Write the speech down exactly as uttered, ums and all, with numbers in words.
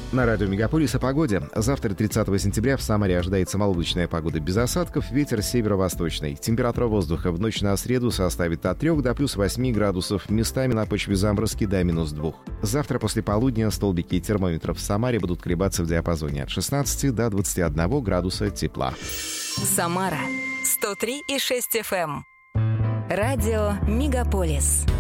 На радио «Мегаполис» о погоде. Завтра, тридцатого сентября, в Самаре ожидается малооблачная погода без осадков, ветер северо-восточный. Температура воздуха в ночь на среду составит от трёх до плюс восьми градусов, местами на почве заморозки до минус двух. Завтра после полудня столбики термометров в Самаре будут колебаться в диапазоне от шестнадцати до двадцати одного градуса тепла. Самара сто три и шесть эф эм. Радио «Мегаполис».